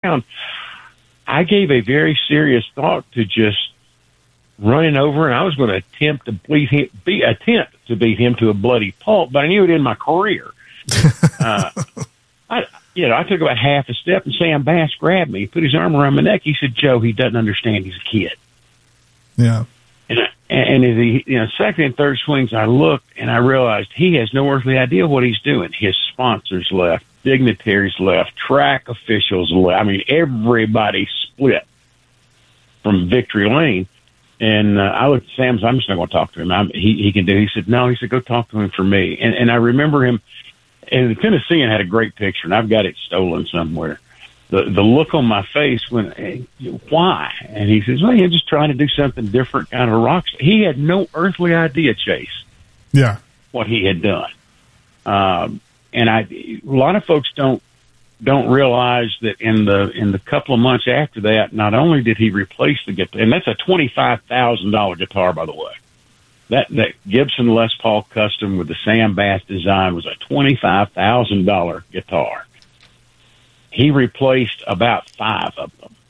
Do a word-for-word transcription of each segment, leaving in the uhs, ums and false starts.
around, I gave a very serious thought to just running over, and I was going to attempt to beat him, be, attempt to beat him to a bloody pulp, but I knew it in my career. uh, I, you know, I took about half a step, and Sam Bass grabbed me, put his arm around my neck. He said, "Joe, he doesn't understand. He's a kid." Yeah. And, I, and as he, you know, second and third swings, I looked, and I realized he has no earthly idea what he's doing. His sponsors left, dignitaries left, track officials left. I mean, everybody split from Victory Lane. And uh, I looked at Sam and said, "I'm just not going to talk to him. I'm, he, he can do it." He said, "No." He said, "Go talk to him for me." And, and I remember him, and the Tennessean had a great picture, and I've got it stolen somewhere. The the look on my face when, hey, why? And he says, "Well, you're just trying to do something different, kind of a rock star." He had no earthly idea, Chase, yeah, what he had done. Um, and I, a lot of folks don't don't realize that in the in the couple of months after that, not only did he replace the guitar, and that's a twenty-five thousand dollars guitar, by the way. That that Gibson Les Paul Custom with the Sam Bass design was a twenty-five thousand dollars guitar. He replaced about five of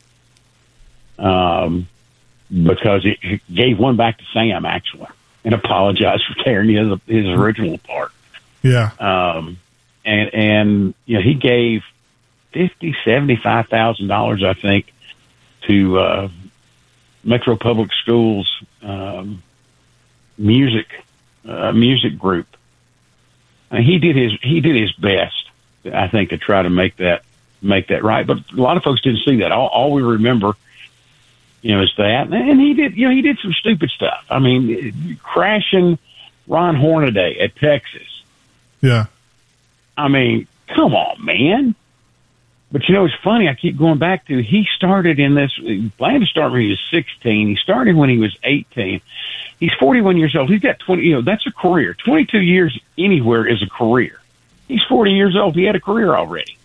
them um, because he, he gave one back to Sam, actually, and apologized for tearing his, his original apart. Yeah. Um, and, and, you know, he gave fifty, seventy-five thousand dollars, I think, to uh, Metro Public Schools um, music uh, music group. I mean, he did his he did his best, I think, to try to make that make that right. But a lot of folks didn't see that. All, all we remember, you know, is that, and he did, you know, he did some stupid stuff. I mean, crashing Ron Hornaday at Texas. Yeah. I mean, come on, man. But, you know, it's funny. I keep going back to, he started in this, he planned to start when he was sixteen. He started when he was eighteen. He's forty-one years old. He's got twenty, you know, that's a career. twenty-two years anywhere is a career. He's forty years old. He had a career already.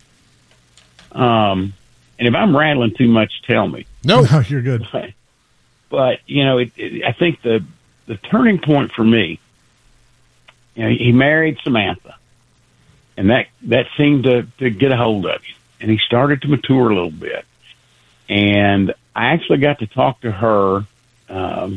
Um, and if I'm rattling too much, tell me. No, no, you're good. But, but you know, it, it, I think the, the turning point for me, you know, he married Samantha, and that, that seemed to, to get a hold of him. And he started to mature a little bit. And I actually got to talk to her, um,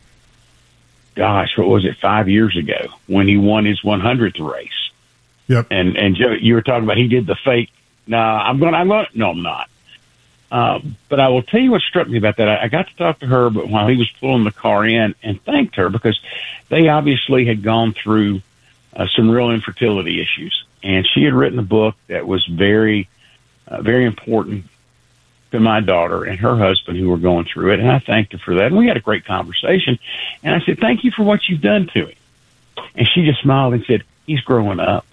gosh, what was it, five years ago when he won his one hundredth race. Yep. And, and Joe, you were talking about he did the fake, no, nah, I'm going to, I'm going to, no, I'm not. Um, but I will tell you what struck me about that. I, I got to talk to her, but while he was pulling the car in, and thanked her because they obviously had gone through uh, some real infertility issues. And she had written a book that was very, Uh, very important to my daughter and her husband who were going through it. And I thanked her for that. And we had a great conversation. And I said, "Thank you for what you've done to him." And she just smiled and said, "He's growing up."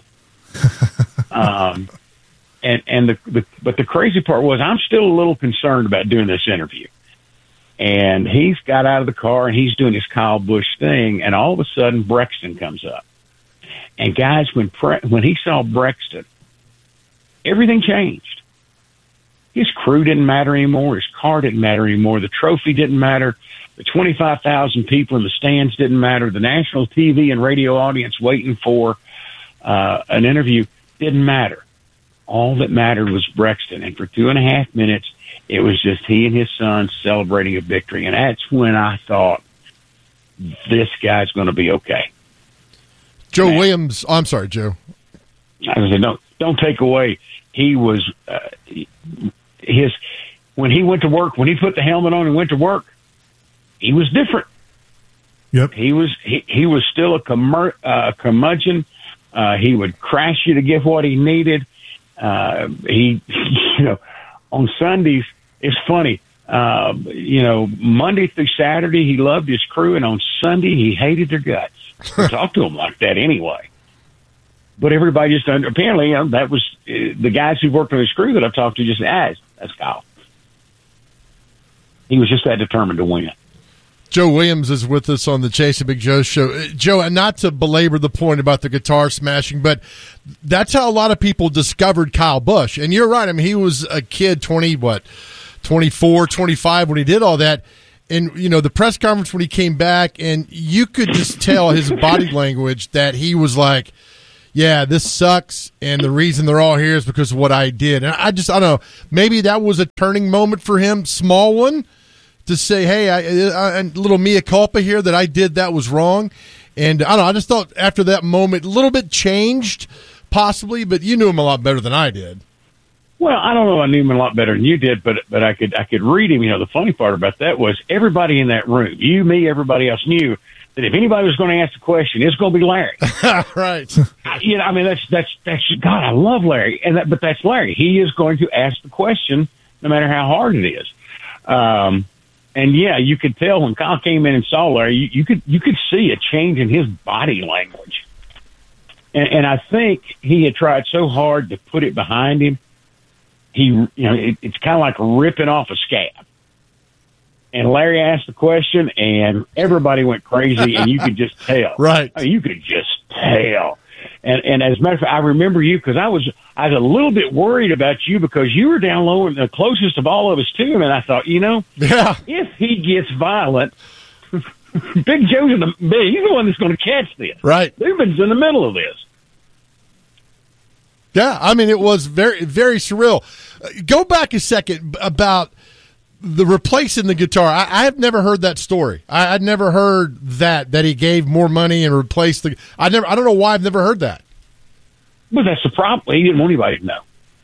um, and, and the, the, but the crazy part was I'm still a little concerned about doing this interview. And he's got out of the car and he's doing his Kyle Busch thing. And all of a sudden Brexton comes up. And guys, when, Pre- when he saw Brexton, everything changed. His crew didn't matter anymore. His car didn't matter anymore. The trophy didn't matter. The twenty-five thousand people in the stands didn't matter. The national T V and radio audience waiting for uh, an interview didn't matter. All that mattered was Brexton. And for two and a half minutes, it was just he and his son celebrating a victory. And that's when I thought, this guy's going to be okay. Joe Man. Williams. Oh, I'm sorry, Joe. I said, don't, don't take away. He was... Uh, his when he went to work, when he put the helmet on and went to work, he was different. Yep. He was he, he was still a curmud- uh, curmudgeon. Uh, he would crash you to get what he needed. Uh, he, you know, on Sundays, it's funny. Uh, you know, Monday through Saturday, he loved his crew, and on Sunday, he hated their guts. I talked to him like that anyway. But everybody just under, apparently, you know, that was uh, the guys who worked on his crew that I've talked to just said, ah, that's Kyle. He was just that determined to win. Joe Williams is with us on the Chase and Big Joe show. Uh, Joe, not to belabor the point about the guitar smashing, but that's how a lot of people discovered Kyle Busch. And you're right. I mean, he was a kid, twenty, what, twenty-four, twenty-five when he did all that. And, you know, the press conference when he came back, and you could just tell his body language that he was like, yeah, this sucks, and the reason they're all here is because of what I did. And I just, I don't know, maybe that was a turning moment for him, small one, to say, hey, I, I, a little mea culpa here that I did that was wrong. And I don't know, I just thought after that moment, a little bit changed, possibly, but you knew him a lot better than I did. Well, I don't know. I knew him a lot better than you did, but but I could I could read him. You know, the funny part about that was everybody in that room, you, me, everybody else knew that if anybody was going to ask the question, it's going to be Larry. Right. I, you know, I mean, that's that's that's God. I love Larry, and that, but that's Larry. He is going to ask the question, no matter how hard it is. Um, and yeah, you could tell when Kyle came in and saw Larry, you, you could you could see a change in his body language, and, and I think he had tried so hard to put it behind him. He, you know, it, it's kind of like ripping off a scab. And Larry asked the question, and everybody went crazy, and you could just tell. Right. I mean, you could just tell. And and as a matter of fact, I remember you because I was I was a little bit worried about you because you were down low and the closest of all of us to him, and I thought, you know, yeah, if he gets violent, Big Joe's in the he's the one that's going to catch this. Right. Dubin's in the middle of this. Yeah, I mean, it was very, very surreal. Uh, go back a second about the replacing the guitar. I, I have never heard that story. I, I'd never heard that, that he gave more money and replaced the – I never. I don't know why I've never heard that. Well, that's the problem. He didn't want anybody to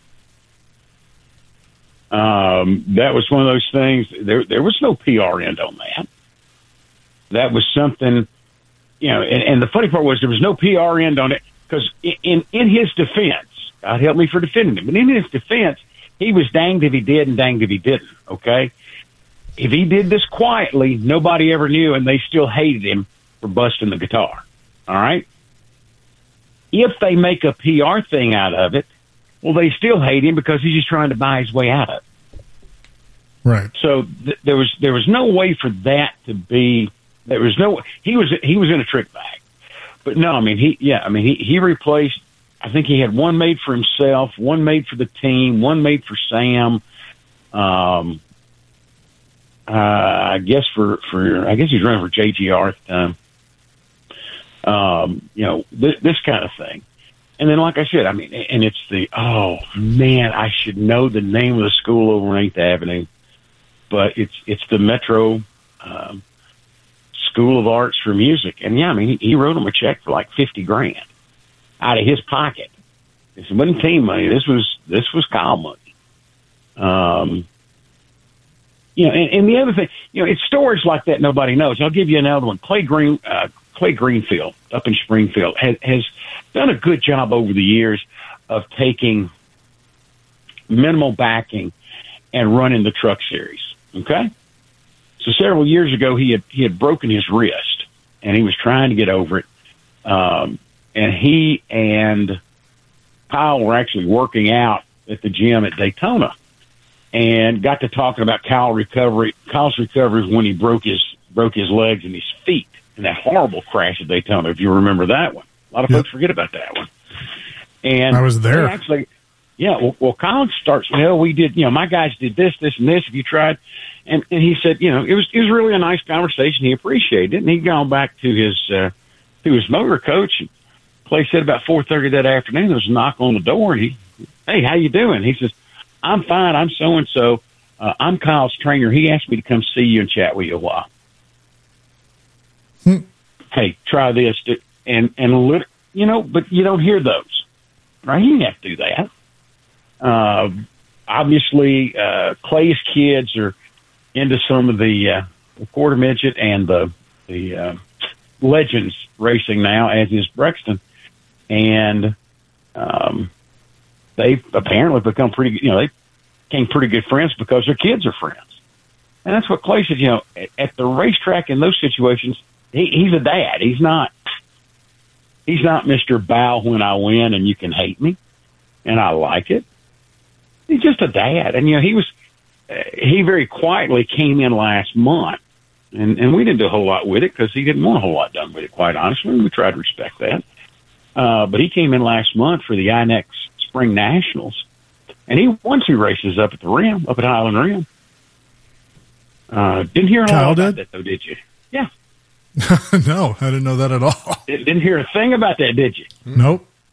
know. Um, that was one of those things. There, there was no P R end on that. That was something, you know, and, and the funny part was there was no P R end on it because in, in his defense, God help me for defending him. But in his defense, he was danged if he did and danged if he didn't, okay? If he did this quietly, nobody ever knew, and they still hated him for busting the guitar, all right? If they make a P R thing out of it, well, they still hate him because he's just trying to buy his way out of it. Right. So th- there was there was no way for that to be. There was no. He was he was in a trick bag, but no, I mean he yeah, I mean he he replaced. I think he had one made for himself, one made for the team, one made for Sam. Um, uh, I guess for, for I guess he's running for J G R at the time. Um, you know, th- this kind of thing. And then, like I said, I mean, and it's the, oh, man, I should know the name of the school over on eighth Avenue. But it's it's the Metro um, School of Arts for Music. And, yeah, I mean, he, he wrote them a check for like fifty grand out of his pocket. This wasn't team money. This was this was Kyle money. Um, you know, and, and the other thing, you know, it's stories like that nobody knows. I'll give you another one. Clay Green, uh, Clay Greenfield up in Springfield has, has done a good job over the years of taking minimal backing and running the truck series. Okay, so several years ago he had he had broken his wrist and he was trying to get over it. Um, And he and Kyle were actually working out at the gym at Daytona and got to talking about Kyle recovery. Kyle's recovery when he broke his broke his legs and his feet in that horrible crash at Daytona, if you remember that one. A lot of yep. folks forget about that one. And I was there. Actually, yeah, well, well, Kyle starts, you know, we did, you know, my guys did this, this, and this. Have you tried? And, and he said, you know, it was it was really a nice conversation. He appreciated it. And he'd gone back to his, uh, to his motor coach. And Clay said about four thirty that afternoon, there was a knock on the door, and he, hey, how you doing? He says, I'm fine. I'm so-and-so. Uh, I'm Kyle's trainer. He asked me to come see you and chat with you a while. Hmm. Hey, try this. And, and lit, you know, but you don't hear those, right? You didn't have to do that. Uh, obviously, uh, Clay's kids are into some of the, uh, the quarter midget and the, the uh, Legends racing now, as is Brexton. And um, they've apparently become pretty, you know, they became pretty good friends because their kids are friends. And that's what Clay said, you know, at, at the racetrack in those situations, he, he's a dad. He's not, he's not Mister Bow when I win and you can hate me. And I like it. He's just a dad. And, you know, he was, uh, he very quietly came in last month. And, and we didn't do a whole lot with it because he didn't want a whole lot done with it, quite honestly. We tried to respect that. Uh, but he came in last month for the I N E X Spring Nationals, and he won two races up at the Rim, up at Highland Rim. Uh, didn't hear a Kyle lot about did? that, though, did you? Yeah. No, I didn't know that at all. Didn't hear a thing about that, did you? Nope.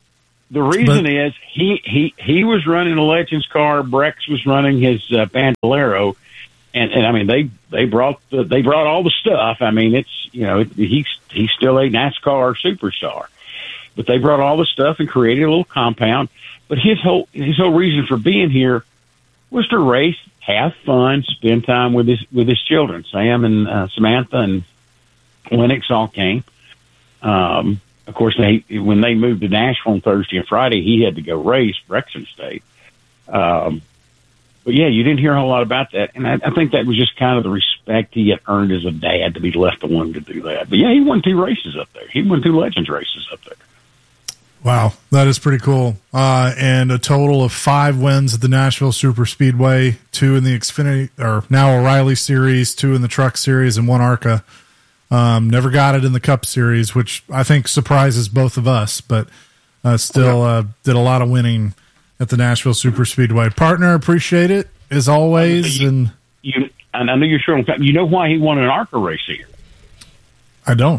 the reason But- is he, he, he was running a Legends car. Brex was running his uh, Bandolero. And, and I mean, they, they brought the, they brought all the stuff. I mean, it's, you know, he's, he's still a NASCAR superstar, but they brought all the stuff and created a little compound. But his whole, his whole reason for being here was to race, have fun, spend time with his, with his children. Sam and uh, Samantha and Lennox all came. Um, of course, they, when they moved to Nashville on Thursday and Friday, he had to go race Brexham State. Um, But, yeah, you didn't hear a whole lot about that. And I, I think that was just kind of the respect he had earned as a dad to be left alone to do that. But, yeah, he won two races up there. He won two Legends races up there. Wow, that is pretty cool. Uh, and a total of five wins at the Nashville Super Speedway, two in the Xfinity, or now O'Reilly Series, two in the Truck Series, and one ARCA. Um, never got it in the Cup Series, which I think surprises both of us, but uh, still uh, did a lot of winning at the Nashville Super Speedway. Partner, appreciate it as always. You, and you, and I know you're sure. You know why he won an ARCA race here? I don't.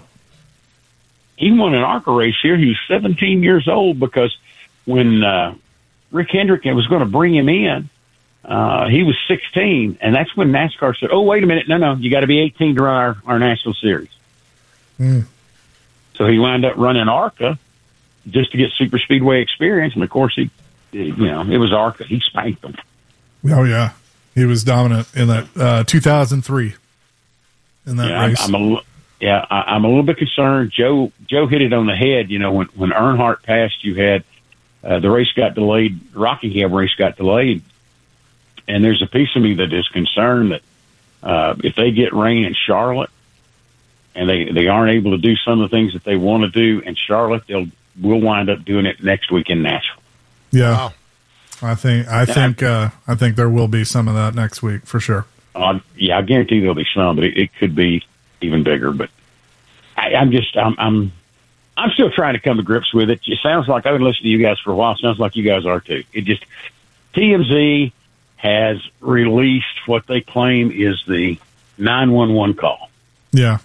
He won an ARCA race here. He was seventeen years old because when uh, Rick Hendrick was going to bring him in, uh, he was sixteen, and that's when NASCAR said, "Oh, wait a minute, no, no, you got to be eighteen to run our, our National Series." Mm. So he wound up running ARCA just to get super speedway experience, and of course he, you know, it was ARCA. He spanked them. Oh yeah, he was dominant in that uh, two thousand three in that Yeah, race. I'm, I'm a, yeah, I, I'm a little bit concerned. Joe Joe hit it on the head. You know, when when Earnhardt passed, you had uh, the race got delayed. The Rockingham race got delayed, and there's a piece of me that is concerned that uh, if they get rain in Charlotte, and they they aren't able to do some of the things that they want to do in Charlotte, they'll we'll wind up doing it next week in Nashville. Yeah, Wow. I think I think uh, I think there will be some of that next week for sure. Uh, yeah, I guarantee there'll be some, but it, it could be even bigger. But I, I'm just, I'm, I'm, I'm still trying to come to grips with it. It sounds like I've been listening to you guys for a while. It sounds like you guys are too. It just, T M Z has released what they claim is the nine one one call. Yeah,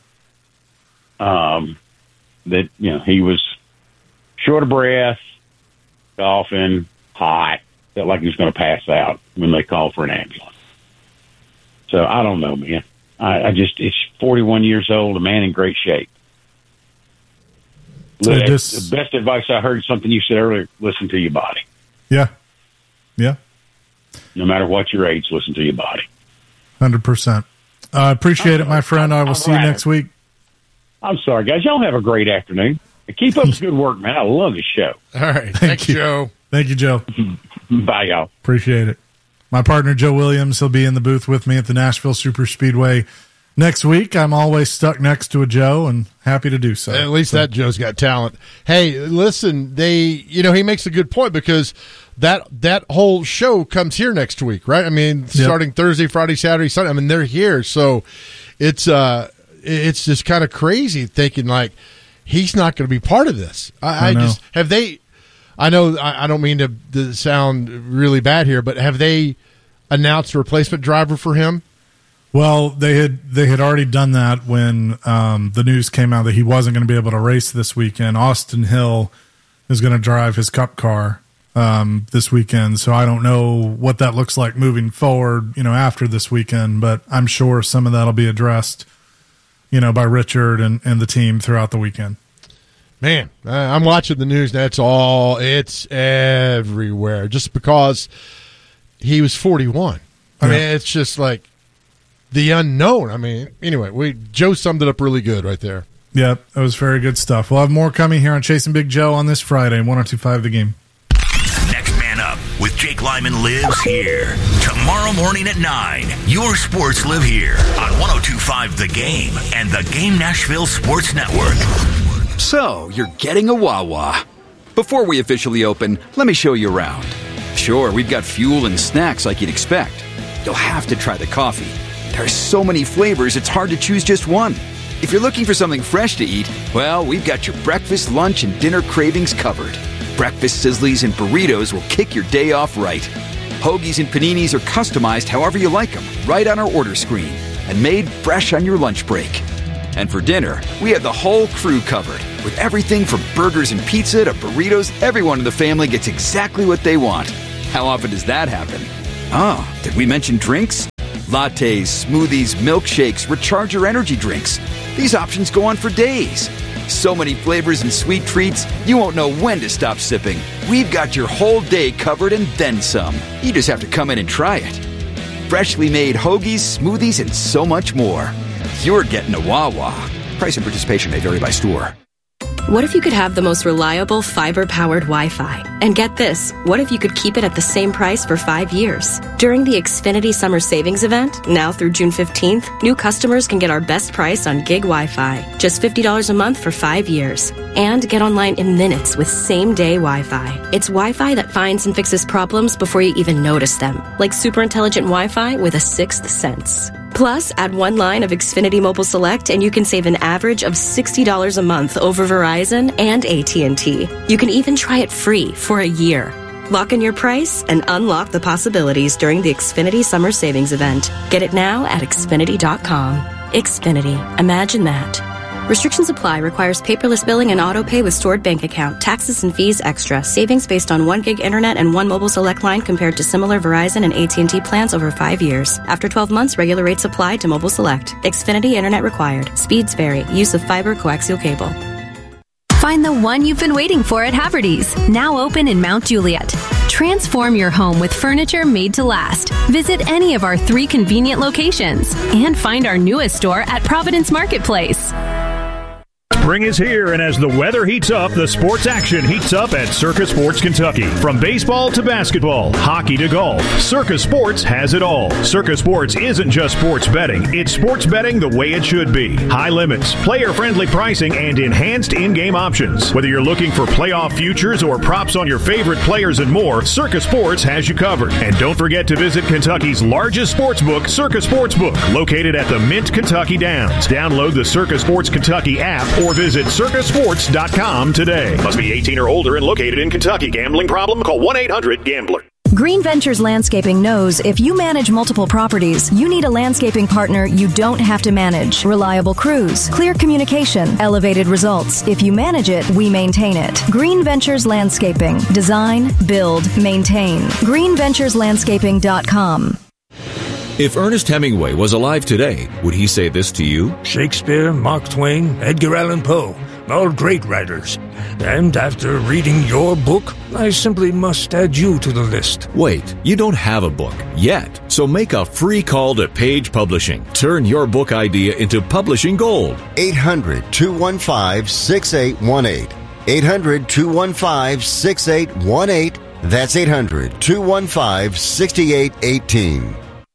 Um, that, you know, he was short of breath, coughing, hot, felt like he was going to pass out when they called for an ambulance. So I don't know, man. I, I just, it's forty-one years old, a man in great shape. So Look, this- the best advice I heard, something you said earlier, listen to your body. yeah, yeah, No matter what your age, listen to your body. hundred percent. I appreciate it, my friend. I will All see you right. next week. I'm sorry, guys. Y'all have a great afternoon. And keep up the good work, man. I love the show. All right. Thanks, you. Joe. Thank you, Joe. Bye, y'all. Appreciate it. My partner, Joe Williams, he'll be in the booth with me at the Nashville Super Speedway next week. I'm always stuck next to a Joe and happy to do so. At least So, that Joe's got talent. Hey, listen, they, you know, he makes a good point because that that whole show comes here next week, right? I mean, starting Thursday, Friday, Saturday, Sunday. I mean, they're here, so it's uh, it's just kind of crazy thinking like he's not going to be part of this. I, I I, know. just have they. I know I, I don't mean to, to sound really bad here, but have they announced a replacement driver for him? Well, they had they had already done that when um, the news came out that he wasn't going to be able to race this weekend. Austin Hill is going to drive his Cup car um, this weekend, so I don't know what that looks like moving forward. You know, after this weekend, but I'm sure some of that'll be addressed, you know, by Richard and, and the team throughout the weekend. Man, I- I'm watching the news. That's all. It's everywhere. Just because he was forty-one. I Yeah. mean, it's just like the unknown. I mean, anyway, we Joe summed it up really good right there. Yep, that was very good stuff. We'll have more coming here on Chasing Big Joe on this Friday, one oh two point five The Game. Next Man Up with Jake Lyman lives here. Tomorrow morning at nine, your sports live here on one oh two point five The Game and the Game Nashville Sports Network. So, you're getting a Wawa. Before we officially open, let me show you around. Sure, we've got fuel and snacks like you'd expect. You'll have to try the coffee. There are so many flavors, it's hard to choose just one. If you're looking for something fresh to eat, well, we've got your breakfast, lunch, and dinner cravings covered. Breakfast sizzlies and burritos will kick your day off right. Hoagies and paninis are customized however you like them, right on our order screen, and made fresh on your lunch break. And for dinner, we have the whole crew covered. With everything from burgers and pizza to burritos, everyone in the family gets exactly what they want. How often does that happen? Oh, did we mention drinks? Lattes, smoothies, milkshakes, recharger energy drinks. These options go on for days. So many flavors and sweet treats, you won't know when to stop sipping. We've got your whole day covered and then some. You just have to come in and try it. Freshly made hoagies, smoothies, and so much more. You're getting a Wawa. Price and participation may vary by store. What if you could have the most reliable fiber-powered Wi-Fi? And get this, what if you could keep it at the same price for five years? During the Xfinity Summer Savings Event, now through June fifteenth, new customers can get our best price on gig Wi-Fi, just fifty dollars a month for five years. And get online in minutes with same-day Wi-Fi. It's Wi-Fi that finds and fixes problems before you even notice them, like super intelligent Wi-Fi with a sixth sense. Plus, add one line of Xfinity Mobile Select and you can save an average of sixty dollars a month over Verizon and A T and T. You can even try it free for a year. Lock in your price and unlock the possibilities during the Xfinity Summer Savings Event. Get it now at Xfinity dot com. Xfinity. Imagine that. Restrictions apply. Requires paperless billing and auto pay with stored bank account. Taxes and fees extra. Savings based on one gig internet and one mobile select line compared to similar Verizon and A T and T plans over five years. After twelve months, regular rates apply to mobile select. Xfinity internet required. Speeds vary. Use of fiber coaxial cable. Find the one you've been waiting for at Haverty's, now open in Mount Juliet. Transform your home with furniture made to last. Visit any of our three convenient locations and find our newest store at Providence Marketplace. Spring is here, and as the weather heats up, the sports action heats up at Circa Sports Kentucky. From baseball to basketball, hockey to golf, Circa Sports has it all. Circa Sports isn't just sports betting. It's sports betting the way it should be. High limits, player-friendly pricing, and enhanced in-game options. Whether you're looking for playoff futures or props on your favorite players and more, Circa Sports has you covered. And don't forget to visit Kentucky's largest sports book, Circa Sportsbook, located at the Mint Kentucky Downs. Download the Circa Sports Kentucky app or visit circa sports dot com today. Must be eighteen or older and located in Kentucky. Gambling problem? Call one eight hundred gambler. Green Ventures Landscaping knows if you manage multiple properties, you need a landscaping partner you don't have to manage. Reliable crews, clear communication, elevated results. If you manage it, we maintain it. Green Ventures Landscaping. Design, build, maintain. green ventures landscaping dot com. If Ernest Hemingway was alive today, would he say this to you? Shakespeare, Mark Twain, Edgar Allan Poe, all great writers. And after reading your book, I simply must add you to the list. Wait, you don't have a book yet. So make a free call to Page Publishing. Turn your book idea into publishing gold. eight hundred, two one five, six eight one eight. eight hundred, two one five, six eight one eight. That's eight hundred, two one five, six eight one eight.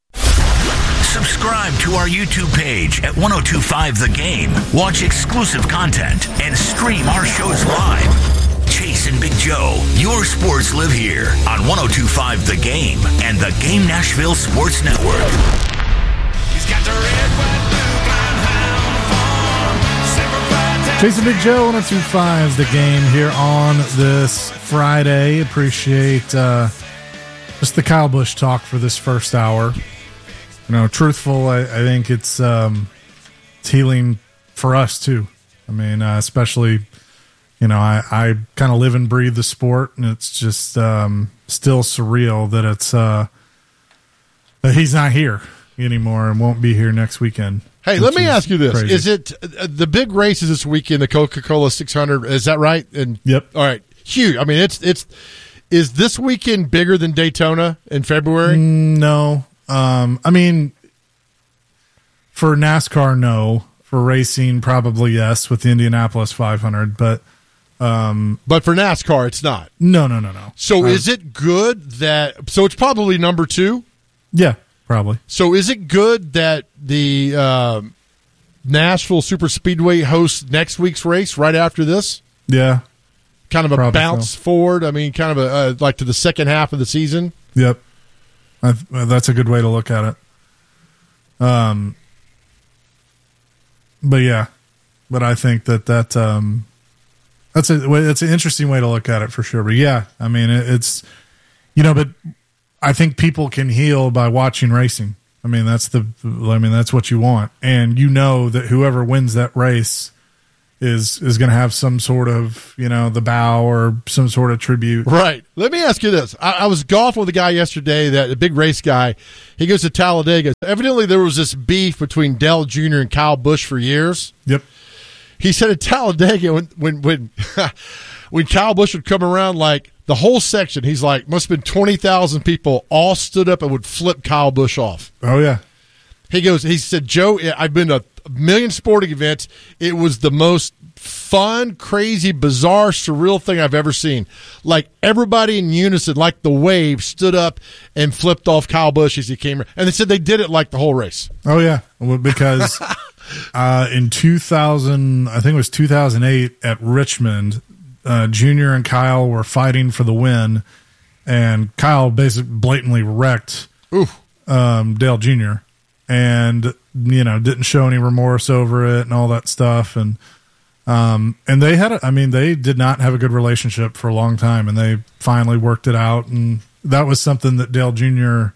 Subscribe to our YouTube page at ten twenty-five The Game. Watch exclusive content and stream our shows live. Chase and Big Joe, your sports live here on ten twenty-five The Game and the Game Nashville Sports Network. He's got the red, white, blue, farm, Chase and Big Joe, ten twenty-five The Game here on this Friday. Appreciate uh, just the Kyle Busch talk for this first hour. You know, truthful, I, I think it's um, it's healing for us too. I mean, uh, especially, you know, I, I kind of live and breathe the sport, and it's just um, still surreal that it's uh, that he's not here anymore and won't be here next weekend. Hey, let me ask you this: crazy. Is it uh, the big races this weekend? The Coca-Cola six hundred, is that right? And yep. All right, huge. I mean, it's it's is this weekend bigger than Daytona in February? No. Um, I mean, for NASCAR, no. For racing, probably yes, with the Indianapolis five hundred. But um, but for NASCAR, it's not. No, no, no, no. So uh, is it good that – so it's probably number two? Yeah, probably. So is it good that the uh, Nashville Super Speedway hosts next week's race right after this? Yeah. Kind of a probably bounce so. forward? I mean, kind of a uh, like to the second half of the season? Yep. I've, that's a good way to look at it. Um, but yeah, but I think that that um, that's a it's an interesting way to look at it for sure. But yeah, I mean it, it's you know, but I think people can heal by watching racing. I mean, that's the, I mean, that's what you want. And you know that whoever wins that race is, is going to have some sort of, you know, the bow or some sort of tribute. Right. Let me ask you this. I, I was golfing with a guy yesterday, that a big race guy. He goes to Talladega. Evidently there was this beef between Dale Junior and Kyle Busch for years. Yep. He said at Talladega when, when, when, when Kyle Busch would come around, like the whole section, he's like, must have been twenty thousand people all stood up and would flip Kyle Busch off. Oh, yeah. He goes, he said, Joe, I've been to a million sporting events. It was the most fun, crazy, bizarre, surreal thing I've ever seen. Like everybody in unison, like the wave, stood up and flipped off Kyle Busch as he came. And they said they did it like the whole race. Oh, yeah. Well, because uh, in two thousand, I think it was two thousand eight at Richmond, uh, Junior and Kyle were fighting for the win, and Kyle basically blatantly wrecked um, Dale Junior and, you know, didn't show any remorse over it and all that stuff. And, um, and they had, a, I mean, they did not have a good relationship for a long time, and they finally worked it out. And that was something that Dale Junior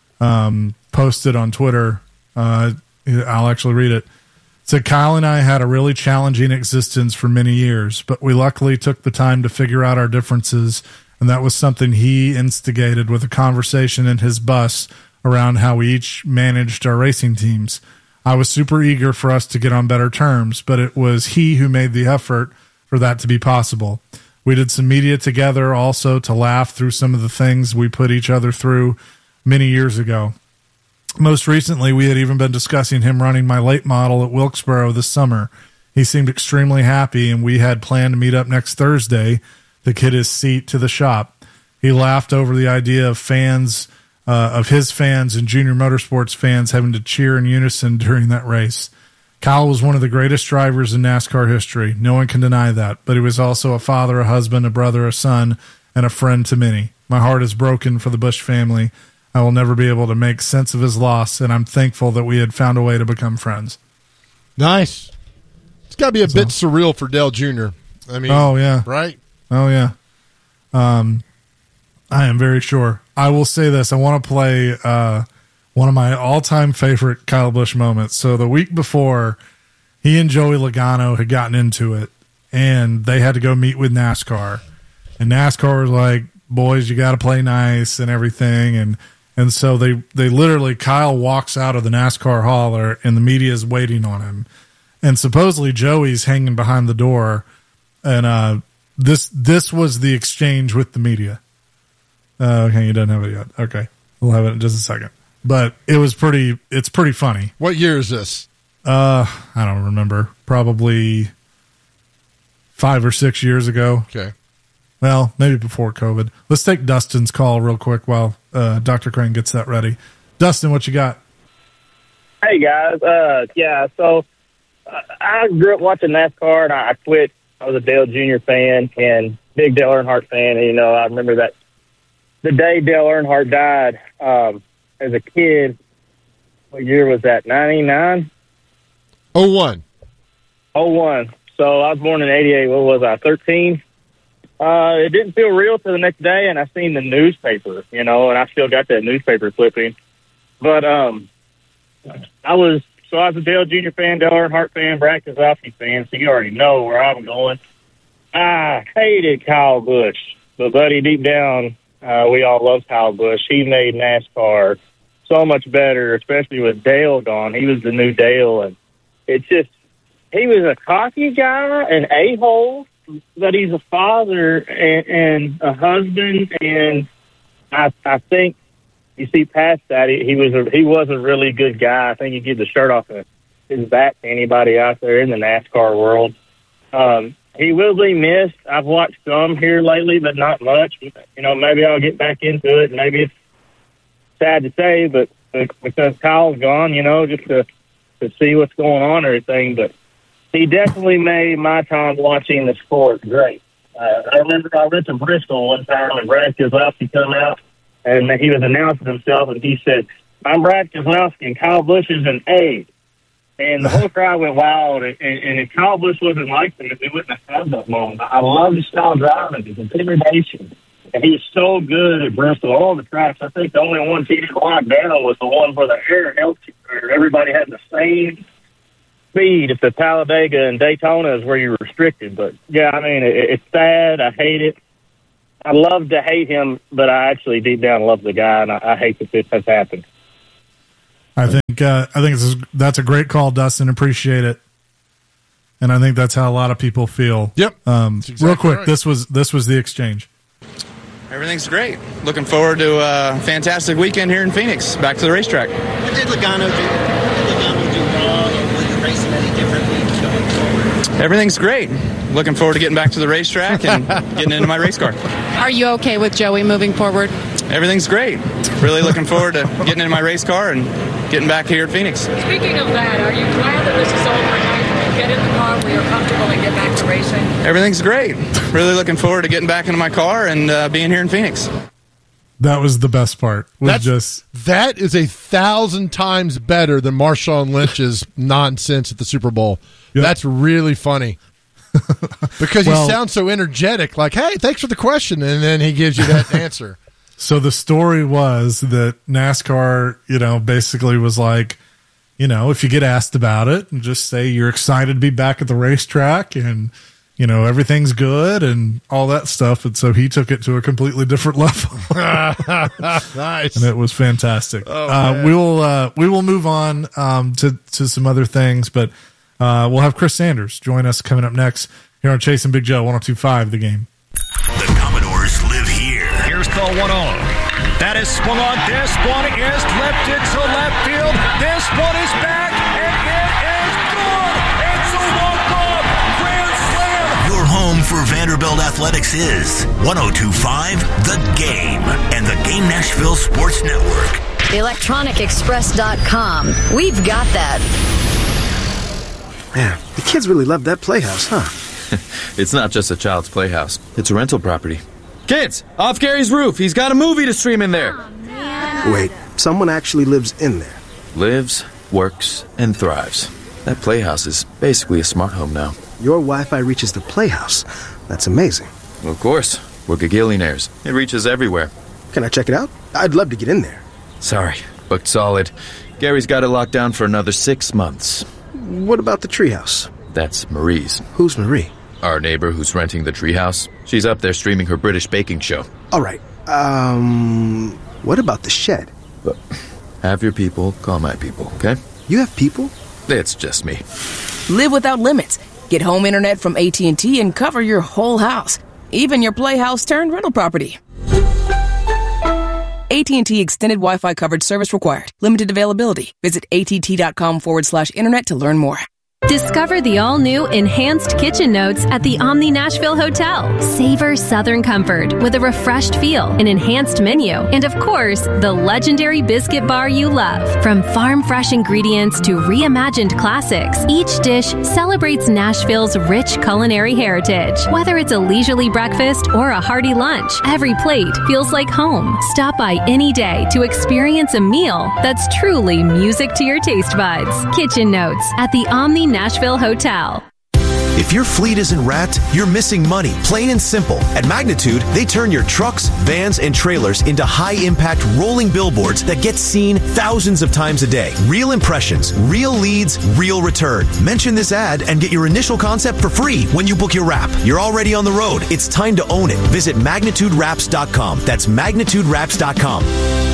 um, posted on Twitter. Uh, I'll actually read it. It said, Kyle and I had a really challenging existence for many years, but we luckily took the time to figure out our differences. And that was something he instigated with a conversation in his bus around how we each managed our racing teams. I was super eager for us to get on better terms, but it was he who made the effort for that to be possible. We did some media together also to laugh through some of the things we put each other through many years ago. Most recently, we had even been discussing him running my late model at Wilkesboro this summer. He seemed extremely happy, and we had planned to meet up next Thursday to get his seat to the shop. He laughed over the idea of fans Uh, of his fans and Junior Motorsports fans having to cheer in unison during that race. Kyle was one of the greatest drivers in NASCAR history. No one can deny that. But he was also a father, a husband, a brother, a son, and a friend to many. My heart is broken for the Busch family. I will never be able to make sense of his loss, and I'm thankful that we had found a way to become friends. Nice. It's got to be a so, bit surreal for Dale Junior I mean, oh, yeah. Right? Oh, yeah. Um, I am very sure. I will say this. I want to play uh, one of my all-time favorite Kyle Busch moments. So the week before, he and Joey Logano had gotten into it, and they had to go meet with NASCAR. And NASCAR was like, boys, you got to play nice and everything. And and so they, they literally, Kyle walks out of the NASCAR hauler, and the media is waiting on him. And supposedly Joey's hanging behind the door. And uh, this this was the exchange with the media. Uh, okay, you don't have it yet. Okay, we'll have it in just a second. But it was pretty. It's pretty funny. What year is this? Uh, I don't remember. Probably five or six years ago. Okay. Well, maybe before COVID. Let's take Dustin's call real quick while uh, Doctor Crane gets that ready. Dustin, what you got? Hey guys. Uh, yeah. So uh, I grew up watching NASCAR, and I quit. I was a Dale Junior fan and big Dale Earnhardt fan. And, you know, I remember that. The day Dale Earnhardt died, um, as a kid, what year was that? ninety-nine? oh one. oh one. So I was born in eighty-eight. What was I, thirteen? Uh, it didn't feel real till the next day, and I seen the newspaper, you know, and I still got that newspaper clipping. But um, I was, so I was a Dale Junior fan, Dale Earnhardt fan, Brad Keselowski fan, so you already know where I'm going. I hated Kyle Busch, but buddy, deep down, Uh, we all love Kyle Busch. He made NASCAR so much better, especially with Dale gone. He was the new Dale, and it's just, he was a cocky guy, an a-hole, but he's a father and, and a husband, and I, I think you see past that, he, he was a, he was a really good guy. I think he'd give the shirt off his back to anybody out there in the NASCAR world. Um, He will be missed. I've watched some here lately, but not much. You know, maybe I'll get back into it. Maybe it's sad to say, but because Kyle's gone, you know, just to to see what's going on and everything. But he definitely made my time watching the sport great. Uh, I remember I went to Bristol one time and Brad Keselowski come out, and he was announcing himself, and he said, "I'm Brad Keselowski, and Kyle Busch is an A." And the whole crowd went wild, and, and if Kyle Busch wasn't like them, they wouldn't have had that moment. I love his style driving, his intimidation. And he's so good at Bristol. All the tracks, I think the only one he didn't lock down was the one where the air helped you, where everybody had the same speed. If the Talladega and Daytona is where you're restricted. But, yeah, I mean, it, it's sad. I hate it. I love to hate him, but I actually deep down love the guy, and I, I hate that this has happened. I think uh, I think it's, that's a great call, Dustin. Appreciate it, and I think that's how a lot of people feel. Yep. Um, exactly real quick, right. this was this was the exchange. Everything's great. Looking forward to a fantastic weekend here in Phoenix. Back to the racetrack. What did Logano do? What did Logano do wrong, or were you racing any differently going forward? Everything's great. Looking forward to getting back to the racetrack and getting into my race car. Are you okay with Joey moving forward? Everything's great. Really looking forward to getting into my race car and getting back here at Phoenix. Speaking of that, are you glad that this is over and now you can get in the car where you're comfortable and get back to racing? Everything's great. Really looking forward to getting back into my car and uh, being here in Phoenix. That was the best part. Was That's just that is a thousand times better than Marshawn Lynch's nonsense at the Super Bowl. Yep. That's really funny. Because well, he sounds so energetic, like, hey, thanks for the question, and then he gives you that answer. So the story was that NASCAR, you know, basically was like, you know, if you get asked about it, and just say you're excited to be back at the racetrack and, you know, everything's good and all that stuff. And so he took it to a completely different level. Nice. And it was fantastic. Oh, uh, we will uh, we will move on um, to, to some other things, but uh, we'll have Chris Sanders join us coming up next here on Chase and Big Joe, one oh two point five The Game. The Commodores live here. Here's the one oh. That is swung on. This one is lifted to left field. This one is back, and it is good. It's a walk-off grand slam. Your home for Vanderbilt Athletics is one oh two point five The Game and the Game Nashville Sports Network. electronic express dot com. We've got that. Man, the kids really love that playhouse, huh? It's not just a child's playhouse. It's a rental property. Kids, off Gary's roof. He's got a movie to stream in there. Wait, someone actually lives in there. Lives, works, and thrives. That playhouse is basically a smart home now. Your Wi-Fi reaches the playhouse. That's amazing. Of course. We're gagillionaires. It reaches everywhere. Can I check it out? I'd love to get in there. Sorry, booked solid. Gary's got it locked down for another six months. What about the treehouse? That's Marie's. Who's Marie? Our neighbor who's renting the treehouse. She's up there streaming her British baking show. All right. Um, what about the shed? But have your people call my people, okay? You have people? It's just me. Live without limits. Get home internet from A T and T and cover your whole house, even your playhouse turned rental property. A T and T Extended Wi-Fi coverage service required. Limited availability. Visit att.com forward slash internet to learn more. Discover the all-new Enhanced Kitchen Notes at the Omni Nashville Hotel. Savor Southern comfort with a refreshed feel, an enhanced menu, and of course, the legendary biscuit bar you love. From farm-fresh ingredients to reimagined classics, each dish celebrates Nashville's rich culinary heritage. Whether it's a leisurely breakfast or a hearty lunch, every plate feels like home. Stop by any day to experience a meal that's truly music to your taste buds. Kitchen Notes at the Omni Nashville Hotel. If your fleet isn't wrapped, you're missing money, plain and simple. At Magnitude, they turn your trucks, vans, and trailers into high-impact rolling billboards that get seen thousands of times a day. Real impressions, real leads, real return. Mention this ad and get your initial concept for free when you book your wrap. You're already on the road. It's time to own it. Visit magnitude wraps dot com. That's magnitude wraps dot com.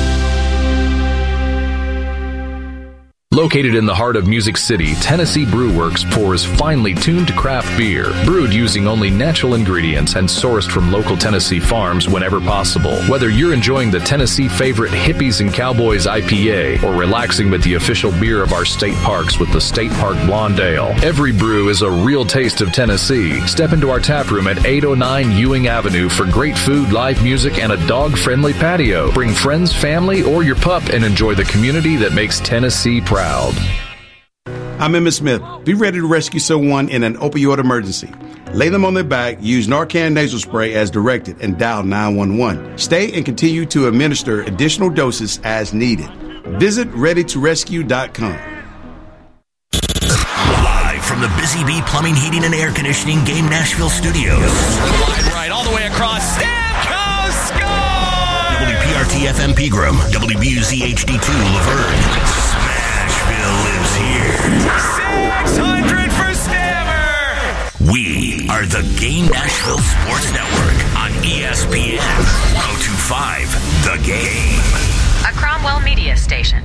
Located in the heart of Music City, Tennessee Brew Works pours finely tuned craft beer, brewed using only natural ingredients and sourced from local Tennessee farms whenever possible. Whether you're enjoying the Tennessee favorite Hippies and Cowboys I P A or relaxing with the official beer of our state parks with the State Park Blonde Ale, every brew is a real taste of Tennessee. Step into our tap room at eight oh nine Ewing Avenue for great food, live music, and a dog-friendly patio. Bring friends, family, or your pup and enjoy the community that makes Tennessee proud. I'm Emmett Smith. Be ready to rescue someone in an opioid emergency. Lay them on their back, use Narcan nasal spray as directed, and dial nine one one. Stay and continue to administer additional doses as needed. Visit ready to rescue dot com. Live from the Busy Bee Plumbing, Heating, and Air Conditioning Game Nashville Studios. Wide right, all the way across. Stamkos T F M Pegram, W B U Z H D two Laverne. Smashville lives here. six hundred for Stammer! We are the Game Nashville Sports Network on E S P N one oh two point five The Game. A Cromwell Media Station.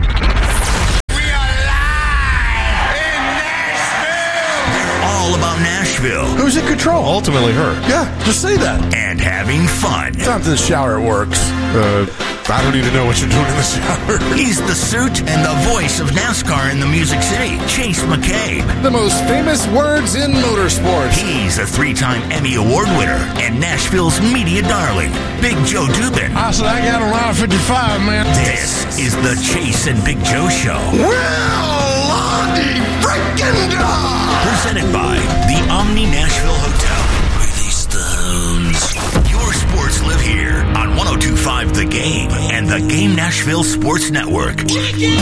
All about Nashville. Who's in control? Ultimately her. Yeah, just say that. And having fun. Sometimes in the shower it works. Uh, I don't even know what you're doing in the shower. He's the suit and the voice of NASCAR in the Music City, Chase McCabe. The most famous words in motorsports. He's a three-time Emmy Award winner and Nashville's media darling, Big Joe Dubin. I said I got a round fifty-five, man. This is the Chase and Big Joe Show. Well, Lottie freaking dog! Presented by the Omni Nashville Hotel. Release the hounds. Your sports live here on one oh two point five The Game and the Game Nashville Sports Network. All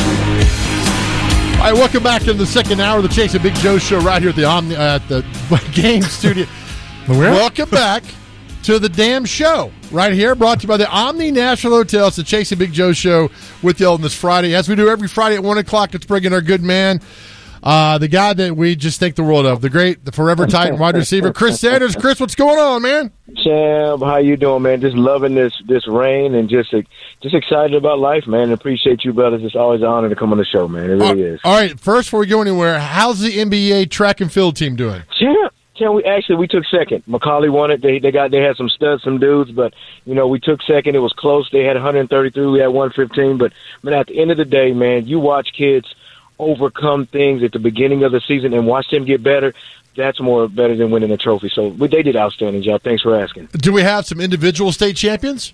right, welcome back to the second hour of the Chase and Big Joe Show right here at the Omni uh, at the Game Studio. Welcome back to the damn show right here, brought to you by the Omni Nashville Hotel. It's the Chase and Big Joe Show with you on this Friday. As we do every Friday at one o'clock, let's bring in our good man, Uh, the guy that we just think the world of, the great, the forever Titan wide receiver, Chris Sanders. Chris, what's going on, man? Champ, how you doing, man? Just loving this this rain and just just excited about life, man. Appreciate you, brothers. It's always an honor to come on the show, man. It really uh, is. All right, first, before we go anywhere, how's the N B A track and field team doing? Champ, champ, we actually we took second. Macaulay won it. They they got they had some studs, some dudes, but you know we took second. It was close. They had one thirty-three. We had one fifteen. But man, at the end of the day, man, you watch kids overcome things at the beginning of the season and watch them get better. That's more better than winning a trophy. So we, they did outstanding job. Thanks for asking. Do we have some individual state champions?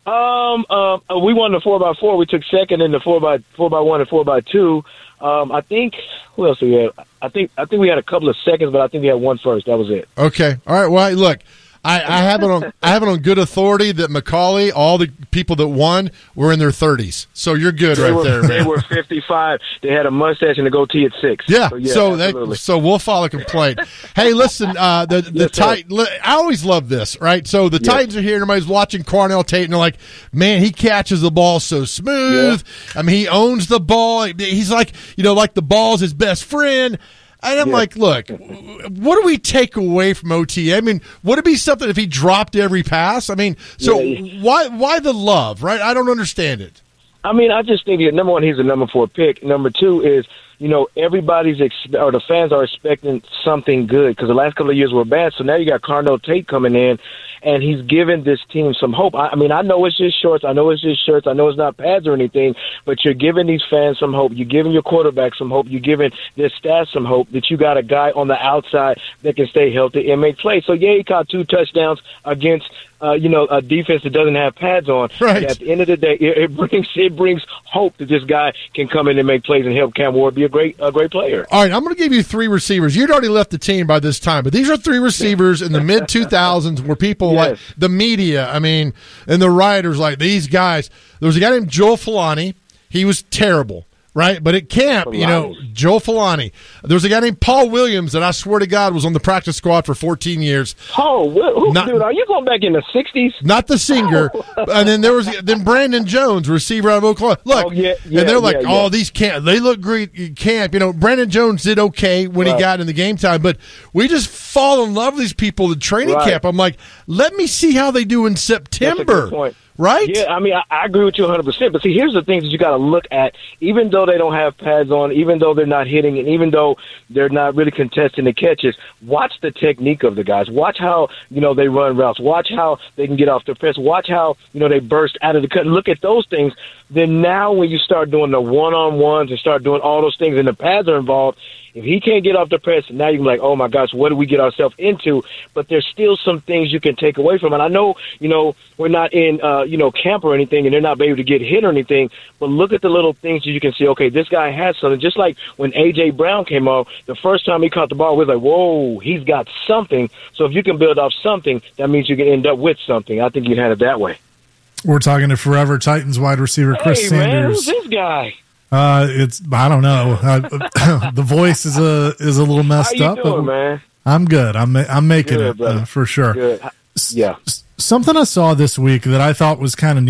Um, uh, we won the four by four. We took second in the four by four by one and four by two. Um, I think who else did we have? I think I think we had a couple of seconds, but I think we had one first. That was it. Okay. All right. Well, look. I, I have it on. I have it on good authority that Macaulay, all the people that won, were in their thirties. So you're good they right were, there, man. They were fifty-five. They had a mustache and a goatee at six. Yeah. So, yeah, so, that, so we'll file a complaint. Hey, listen, uh, the the Yes, Titan. I always love this, right? So the Yeah. Titans are here. Everybody's watching Cornell Tate, and they're like, "Man, he catches the ball so smooth. I mean, he owns the ball. He's like, you know, like the ball's his best friend." And I'm Yeah. like, look, what do we take away from O T A? I mean, would it be something if he dropped every pass? I mean, so Yeah. why why the love, right? I don't understand it. I mean, I just think, number one, he's a number four pick. Number two is, you know, everybody's ex- or the fans are expecting something good because the last couple of years were bad. So now you got Carnell Tate coming in, and he's giving this team some hope. I, I mean, I know it's just shorts, I know it's just shirts, I know it's not pads or anything, but you're giving these fans some hope. You're giving your quarterback some hope. You're giving their staff some hope that you got a guy on the outside that can stay healthy and make plays. So yeah, he caught two touchdowns against. Uh, you know, a defense that doesn't have pads on. Right. At the end of the day, it, it brings it brings hope that this guy can come in and make plays and help Cam Ward be a great a great player. All right, I'm going to give you three receivers. You'd already left the team by this time, but these are three receivers in the mid two thousands where people Yes. like the media, I mean, and the writers like these guys. There was a guy named Joel Filani. He was terrible. Right, but at camp, you know, Joe Filani. There was a guy named Paul Williams that I swear to God was on the practice squad for fourteen years. Oh, who, Not- dude, are you going back in the sixties? Not the singer, and then there was then Brandon Jones, receiver out of Oklahoma. Look, Oh, yeah, yeah, and they're like, yeah, "Oh, yeah. these camp, they look great in camp." You know, Brandon Jones did okay when he Right. got in the game time, but we just fall in love with these people in training Right. camp. I'm like, let me see how they do in That's a September. good point. Right? Yeah, I mean, I, I agree with you one hundred percent. But see, here's the things that you got to look at. Even though they don't have pads on, even though they're not hitting, and even though they're not really contesting the catches, watch the technique of the guys. Watch how, you know, they run routes. Watch how they can get off the press. Watch how, you know, they burst out of the cut. Look at those things. Then now when you start doing the one-on-ones and start doing all those things and the pads are involved, if he can't get off the press, now you can be like, oh, my gosh, what do we get ourselves into? But there's still some things you can take away from it. I know, you know, we're not in, uh, you know, camp or anything, and they're not able to get hit or anything, but look at the little things that you can see, okay, this guy has something. Just like when A J. Brown came off, the first time he caught the ball, we were like, whoa, he's got something. So if you can build off something, that means you can end up with something. I think you can have it that way. We're talking to forever Titans wide receiver Chris hey, man, Sanders. who's this guy? Uh, it's I don't know. Uh, the voice is a is a little messed How you up. doing, but man? I'm good. I'm I'm making Good, it uh, brother. for sure. Good. Yeah. Something I saw this week that I thought was kind of neat.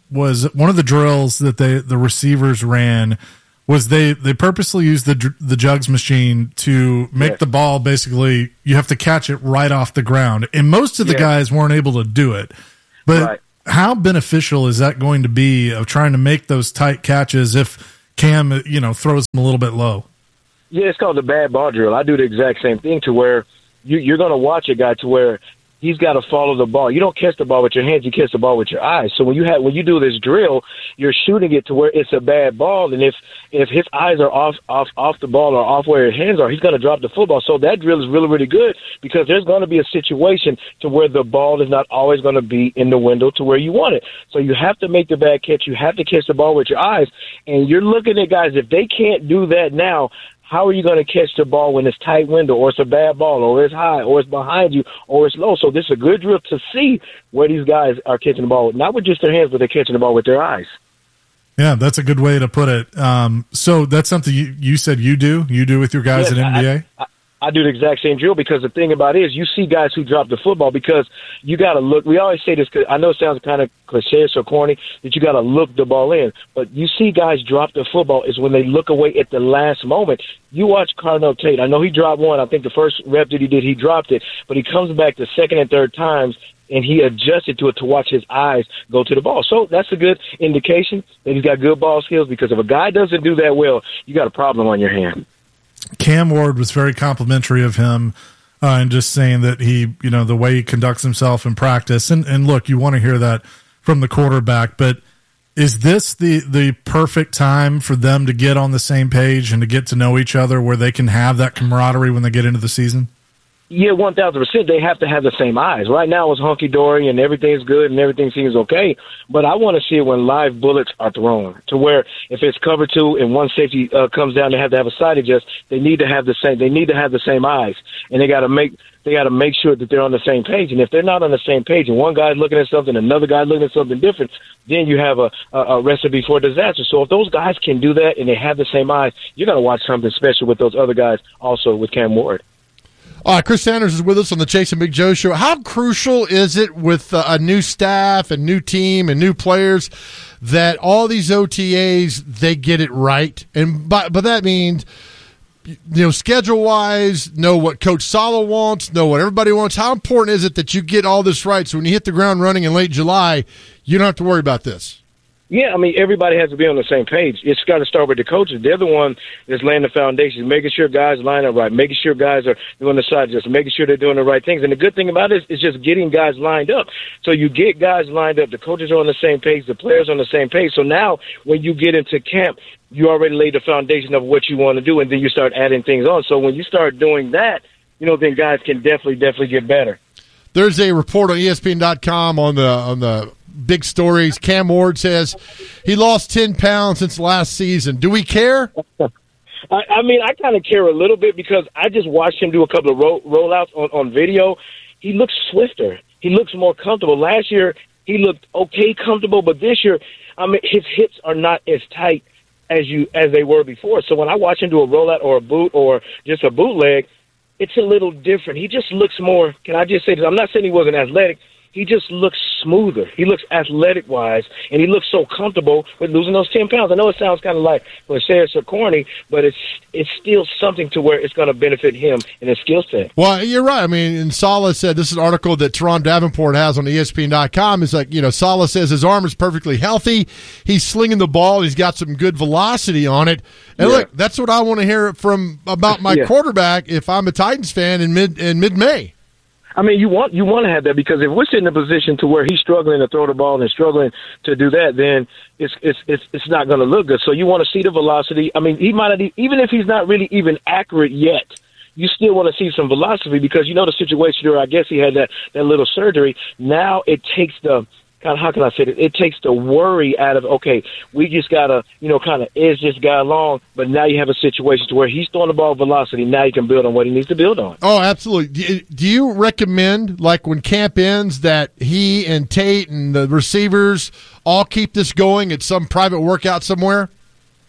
was one of the drills that they the receivers ran was they they purposely used the the jugs machine to make yeah. the ball basically you have to catch it right off the ground, and most of the yeah. guys weren't able to do it. But right. how beneficial is that going to be of trying to make those tight catches if Cam, you know, throws them a little bit low? Yeah, it's called the bad ball drill. I do the exact same thing to where you, you're going to watch a guy to where he's got to follow the ball. You don't catch the ball with your hands; you catch the ball with your eyes. So when you have when you do this drill, you're shooting it to where it's a bad ball, and if if his eyes are off off off the ball or off where his hands are, he's going to drop the football. So that drill is really really good because there's going to be a situation to where the ball is not always going to be in the window to where you want it. So you have to make the bad catch. You have to catch the ball with your eyes, and you're looking at guys. If they can't do that now, how are you going to catch the ball when it's tight window or it's a bad ball or it's high or it's behind you or it's low? So this is a good drill to see where these guys are catching the ball, not with just their hands, but they're catching the ball with their eyes. Yeah, that's a good way to put it. Um, so that's something you, you said you do? You do with your guys yes, in N B A? I, I, I do the exact same drill because the thing about it is you see guys who drop the football because you got to look. We always say this because I know it sounds kind of cliche or corny that you got to look the ball in. But you see guys drop the football is when they look away at the last moment. You watch Carnell Tate. I know he dropped one. I think the first rep that he did, he dropped it. But he comes back the second and third times, and he adjusted to it to watch his eyes go to the ball. So that's a good indication that he's got good ball skills because if a guy doesn't do that well, you got a problem on your hand. Cam Ward was very complimentary of him uh, and just saying that he, you know, the way he conducts himself in practice. And, and look, you want to hear that from the quarterback, but is this the, the perfect time for them to get on the same page and to get to know each other where they can have that camaraderie when they get into the season? Yeah, one thousand percent. They have to have the same eyes. Right now it's hunky-dory and everything's good and everything seems okay. But I want to see it when live bullets are thrown to where if it's cover two and one safety uh, comes down, they have to have a side adjust. They need to have the same. They need to have the same eyes, and they got to make they got to make sure that they're on the same page. And if they're not on the same page, and one guy's looking at something, another guy's looking at something different, then you have a, a, a recipe for disaster. So if those guys can do that and they have the same eyes, you're going to watch something special with those other guys. Also with Cam Ward. All right, Chris Sanders is with us on the Chase and Big Joe Show. How crucial is it with uh, a new staff and new team and new players that all these O T As, they get it right? And by, but that means, you know, schedule-wise, know what Coach Sala wants, know what everybody wants. How important is it that you get all this right so when you hit the ground running in late July, you don't have to worry about this? Yeah, I mean, everybody has to be on the same page. It's got to start with the coaches. They're the one that's laying the foundation, making sure guys line up right, making sure guys are doing the side adjustments, making sure they're doing the right things. And the good thing about it is just getting guys lined up. So you get guys lined up. The coaches are on the same page. The players are on the same page. So now when you get into camp, you already laid the foundation of what you want to do, and then you start adding things on. So when you start doing that, you know, then guys can definitely, definitely get better. There's a report on E S P N dot com on the on the big stories. Cam Ward says he lost ten pounds since last season. Do we care? I, I mean, I kind of care a little bit because I just watched him do a couple of roll, rollouts on, on video. He looks swifter. He looks more comfortable. Last year, he looked okay comfortable, but this year, I mean, his hips are not as tight as you as they were before. So when I watch him do a rollout or a boot or just a bootleg, it's a little different. He just looks more, can I just say this? I'm not saying he wasn't athletic. He just looks smoother. He looks athletic-wise, and he looks so comfortable with losing those ten pounds. I know it sounds kind of like cliche or corny, but it's it's still something to where it's going to benefit him in his skill set. Well, you're right. I mean, and Sala said, this is an article that Teron Davenport has on E S P N dot com. It's like, you know, Sala says his arm is perfectly healthy. He's slinging the ball. He's got some good velocity on it. And yeah. Look, that's what I want to hear from about my yeah. quarterback if I'm a Titans fan in mid in mid-May. I mean, you want you want to have that because if we're sitting in a position to where he's struggling to throw the ball and struggling to do that, then it's it's it's, it's not going to look good. So you want to see the velocity. I mean, he might not, even if he's not really even accurate yet, you still want to see some velocity because you know the situation where I guess he had that, that little surgery. Now it takes the kind of, how can I say it? It takes the worry out of, okay, we just got to, you know, kind of edge this guy along, but now you have a situation to where he's throwing the ball velocity. Now he can build on what he needs to build on. Oh, absolutely. Do you, do you recommend, like when camp ends, that he and Tate and the receivers all keep this going at some private workout somewhere?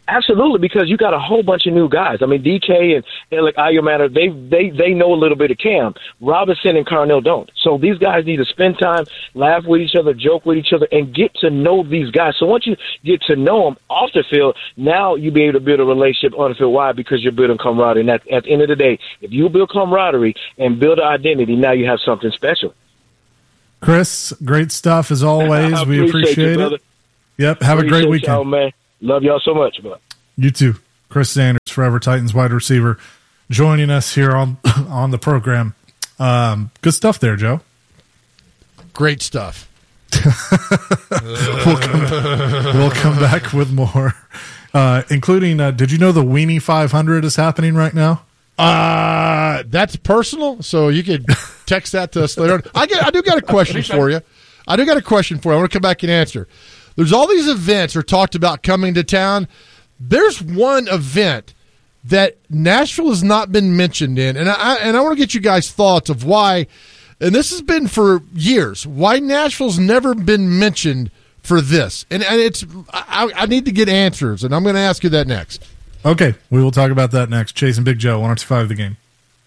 Absolutely, because you got a whole bunch of new guys. I mean, D K and Alec Ayumatter, they they they know a little bit of Cam. Robinson and Carnell don't. So these guys need to spend time, laugh with each other, joke with each other, and get to know these guys. So once you get to know them off the field, now you'll be able to build a relationship on the field. Why? Because you're building camaraderie. And at, at the end of the day, if you build camaraderie and build an identity, now you have something special. Chris, great stuff as always. We appreciate, appreciate you, it. Yep. Have appreciate a great weekend. Y'all, man. Love y'all so much, bro. You too. Chris Sanders, Forever Titans wide receiver, joining us here on on the program. Um, good stuff there, Joe. Great stuff. we'll, come, we'll come back with more, uh, including, uh, did you know the Weenie five hundred is happening right now? Uh, that's personal, so you could text that to us later. I, get, I do got a question for you. I do got a question for you. I want to come back and answer. There's all these events are talked about coming to town. There's one event that Nashville has not been mentioned in, and I and I want to get you guys' thoughts of why. And this has been for years. Why Nashville's never been mentioned for this, and and it's I, I need to get answers, and I'm going to ask you that next. Okay, we will talk about that next. Chase and Big Joe, one oh two five The Game.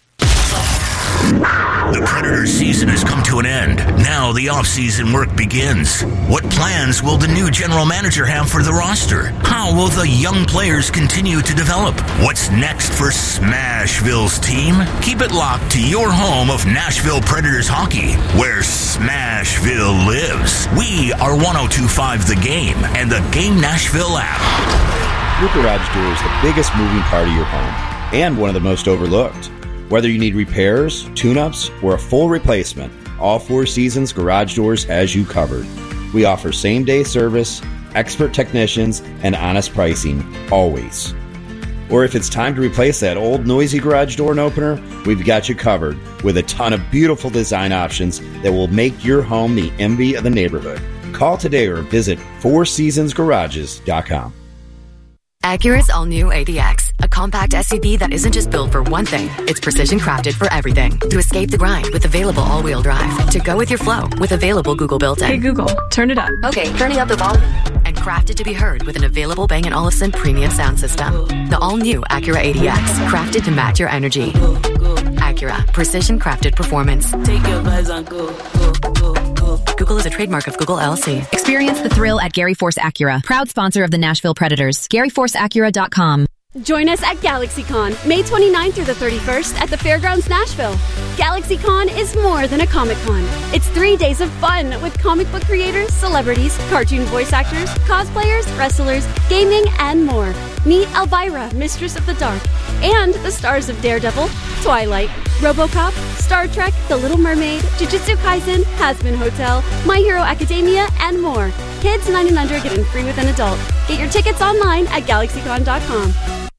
The Predators season has come to an end. Now the off-season work begins. What plans will the new general manager have for the roster? How will the young players continue to develop? What's next for Smashville's team? Keep it locked to your home of Nashville Predators hockey, where Smashville lives. We are one oh two five The Game and the Game Nashville app. Your garage door is the biggest moving part of your home and one of the most overlooked. Whether you need repairs, tune-ups, or a full replacement, all Four Seasons Garage Doors has you covered. We offer same-day service, expert technicians, and honest pricing, always. Or if it's time to replace that old noisy garage door opener, we've got you covered with a ton of beautiful design options that will make your home the envy of the neighborhood. Call today or visit four seasons garages dot com. Acura's all-new A D X, a compact S U V that isn't just built for one thing, it's precision crafted for everything. To escape the grind with available all-wheel drive. To go with your flow with available Google built-in. Hey Google, turn it up. Okay, turning up the volume. And crafted to be heard with an available Bang and Olufsen premium sound system. The all-new Acura A D X, crafted to match your energy. Acura, precision crafted performance. Take your vibes on go, go, go, go. Google is a trademark of Google L L C. Experience the thrill at Gary Force Acura, proud sponsor of the Nashville Predators. Gary Force Acura dot com. Join us at GalaxyCon, May twenty-ninth through the thirty-first at the Fairgrounds Nashville. GalaxyCon is more than a Comic-Con. It's three days of fun with comic book creators, celebrities, cartoon voice actors, cosplayers, wrestlers, gaming, and more. Meet Elvira, Mistress of the Dark, and the stars of Daredevil, Twilight, RoboCop, Star Trek, The Little Mermaid, Jujutsu Kaisen, Hazbin Hotel, My Hero Academia, and more. Kids nine and under get in free with an adult. Get your tickets online at GalaxyCon dot com.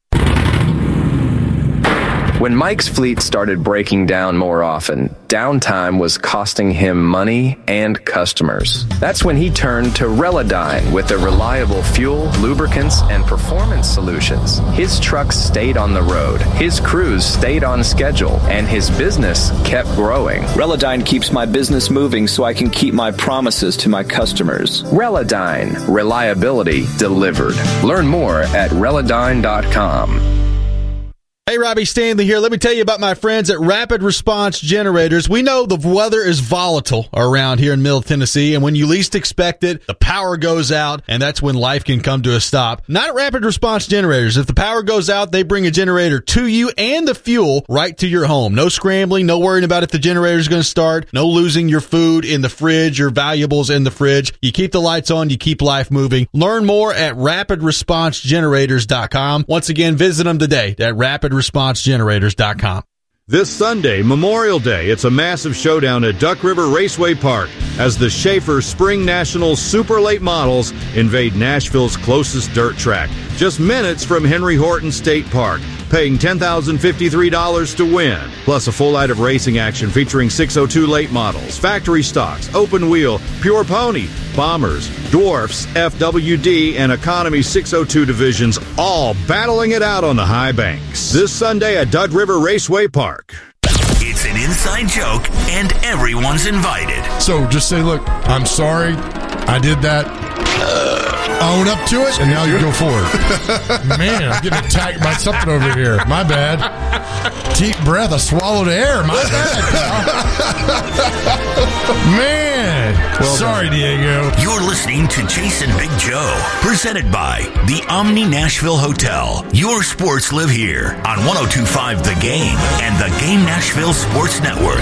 When Mike's fleet started breaking down more often, downtime was costing him money and customers. That's when he turned to Relodyne with their reliable fuel, lubricants, and performance solutions. His trucks stayed on the road, his crews stayed on schedule, and his business kept growing. Relodyne keeps my business moving so I can keep my promises to my customers. Relodyne, reliability delivered. Learn more at Relodyne dot com. Hey, Robbie Stanley here. Let me tell you about my friends at Rapid Response Generators. We know the weather is volatile around here in Middle Tennessee, and when you least expect it, the power goes out, and that's when life can come to a stop. Not at Rapid Response Generators. If the power goes out, they bring a generator to you and the fuel right to your home. No scrambling, no worrying about if the generator is going to start, no losing your food in the fridge, your valuables in the fridge. You keep the lights on, you keep life moving. Learn more at rapid response generators dot com. Once again, visit them today at rapid response generators dot com. This Sunday, Memorial Day, it's a massive showdown at Duck River Raceway Park as the Schaefer Spring Nationals Super Late Models invade Nashville's closest dirt track, just minutes from Henry Horton State Park, paying ten thousand fifty-three dollars to win. Plus a full night of racing action featuring six oh two late models, factory stocks, open wheel, pure pony, bombers, dwarfs, F W D, and economy six oh two divisions, all battling it out on the high banks. This Sunday at Duck River Raceway Park. It's an inside joke, and everyone's invited. So just say, look, I'm sorry, I did that. Uh, own up to it, and now you go forward. Man, I'm getting attacked by something over here. My bad. Deep breath. I swallowed air. My bad. Man. Well Sorry, done. Diego. You're listening to Jason Big Joe, presented by the Omni Nashville Hotel. Your sports live here on one oh two point five The Game and the Game Nashville Sports Network.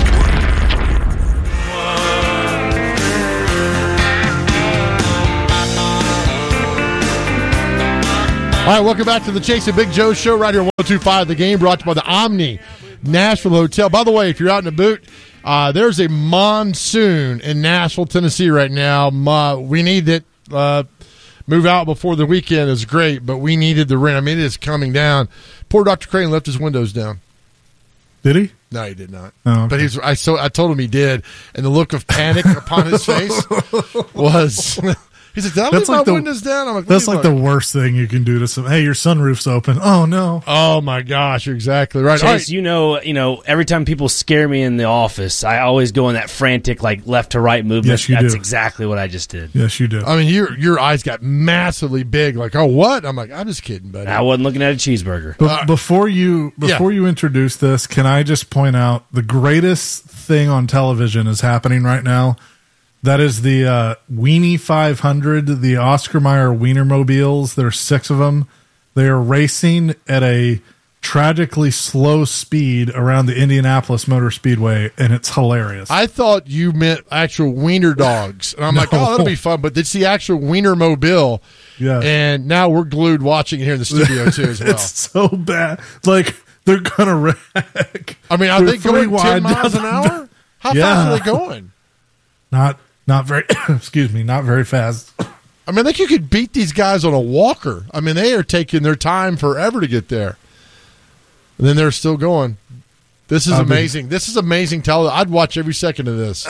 All right, welcome back to the Chase and Big Joe show right here on one oh two point five The Game, brought to you by the Omni Nashville Hotel. By the way, if you're out in the boot, uh, there's a monsoon in Nashville, Tennessee right now. Uh, we need it. Uh, move out before the weekend is great, but we needed the rain. I mean, it is coming down. Poor Doctor Crane left his windows down. Did he? No, he did not. Oh, okay. But he's. I so I told him he did, and the look of panic upon his face was. He's like, did I leave my the, windows down? I'm like, that's like the worst thing you can do to some. Hey, your sunroof's open. Oh no! Oh my gosh, you're exactly right. Chase, All right. you know, you know. Every time people scare me in the office, I always go in that frantic, like left to right movement. Yes, you That's do. exactly what I just did. Yes, you do. I mean, your your eyes got massively big. Like, oh, what? I'm like, I'm just kidding, buddy. I wasn't looking at a cheeseburger. But Uh, before you before yeah. you introduce this, can I just point out the greatest thing on television is happening right now? That is the uh, Weenie five hundred, the Oscar Mayer Wienermobiles. There's six of them. They are racing at a tragically slow speed around the Indianapolis Motor Speedway, and it's hilarious. I thought you meant actual wiener dogs, and I'm like, No. oh, that'll be fun. But it's the actual wiener mobile. Yeah. And now we're glued watching it here in the studio too as well. It's so bad. Like they're gonna wreck. I mean, are They're they going three ten wide miles down an the- hour? How Yeah. fast are they going? Not not very. Excuse me. Not very fast. I mean, I think you could beat these guys on a walker. I mean, they are taking their time forever to get there. And then they're still going. This is I'll be- amazing. This is amazing television. I'd watch every second of this.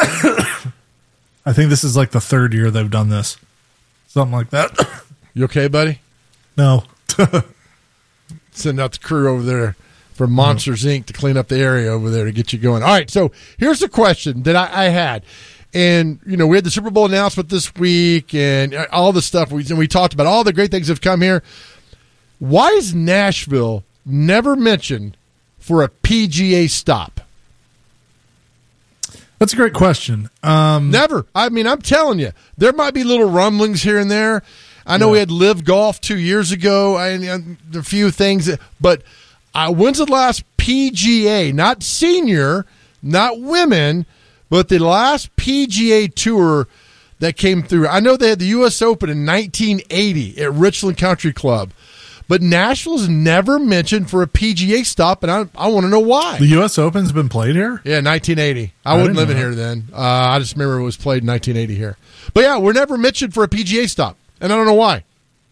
I think this is like the third year they've done this. Something like that. You okay, buddy? No. Send out the crew over there from Monsters Incorporated to clean up the area over there to get you going. All right, so here's the question that I, I had. And, you know, we had the Super Bowl announcement this week and all the stuff. We, and we talked about all the great things that have come here. Why is Nashville never mentioned for a P G A stop? That's a great question. Um, Never. I mean, I'm telling you, there might be little rumblings here and there. I know Yeah. we had Live Golf two years ago, and, and a few things, that, but uh, when's the last P G A, not senior, not women, but the last P G A tour that came through? I know they had the U S Open in nineteen eighty at Richland Country Club, but Nashville's never mentioned for a P G A stop, and I, I want to know why. the U S Open's been played here? Yeah, nineteen eighty. I, I wasn't didn't living know here then. Uh, I just remember it was played in nineteen eighty here. But yeah, we're never mentioned for a P G A stop, and I don't know why.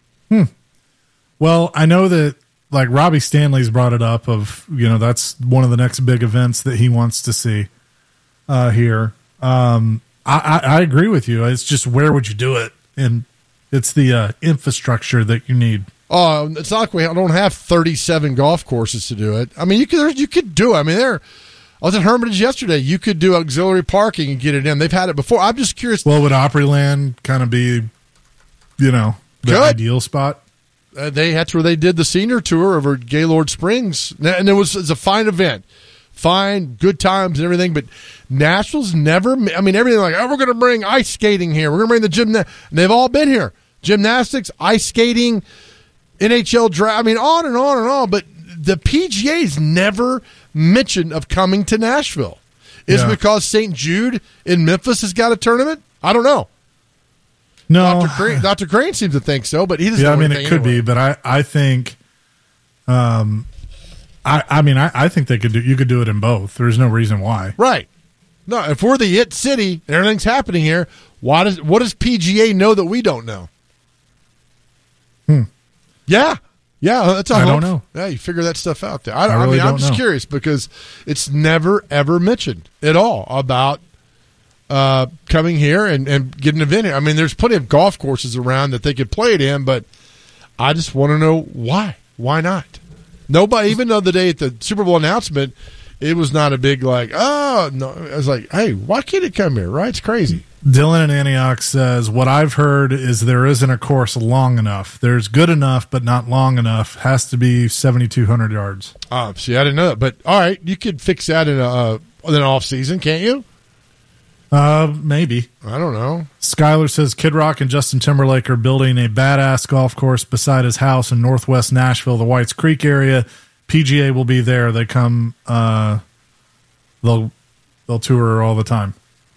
Well, I know that like Robbie Stanley's brought it up of, you know, that's one of the next big events that he wants to see uh, here. Um, I, I, I agree with you. It's just where would you do it? And it's the uh, infrastructure that you need. Oh, it's not like we don't have thirty-seven golf courses to do it. I mean, you could you could do it. I mean, there. I was at Hermitage yesterday. You could do auxiliary parking and get it in. They've had it before. I'm just curious. Well, would Opryland kind of be, you know, the Good. ideal spot? Uh, they that's where they did the senior tour over at Gaylord Springs, and it was, it was a fine event, fine, good times and everything. But Nashville's never. I mean, everything like, oh, we're going to bring ice skating here. We're going to bring the gym. And they've all been here: gymnastics, ice skating, N H L draft. I mean, on and on and on. But the P G A's never mentioned of coming to Nashville. Is Yeah. it because Saint Jude in Memphis has got a tournament? I don't know. No, Doctor Crane, Doctor Crane seems to think so, but he doesn't. yeah, I know mean, it anything could anyway. be, but I, I think, um, I, I mean, I, I think they could do. You could do it in both. There's no reason why. Right. No, if we're the it city and everything's happening here, why does what does P G A know that we don't know? Hmm. Yeah. Yeah, that's a I hope. don't know. Yeah, you figure that stuff out there. I, don't, I I, really mean, I'm don't just know. curious because it's never, ever mentioned at all about uh, coming here and, and getting an event here. I mean, there's plenty of golf courses around that they could play it in, but I just want to know why. Why not? Nobody, even though the day at the Super Bowl announcement, it was not a big like, oh, no. I was like, hey, why can't it come here, right? It's crazy. Dylan in Antioch says, what I've heard is there isn't a course long enough. There's good enough, but not long enough. Has to be seventy-two hundred yards. Oh, see, I didn't know that. But, all right, you could fix that in, a, uh, in an off-season, can't you? Uh, maybe. I don't know. Skyler says Kid Rock and Justin Timberlake are building a badass golf course beside his house in northwest Nashville, the Whites Creek area. P G A will be there. They come, uh, they'll, they'll tour all the time.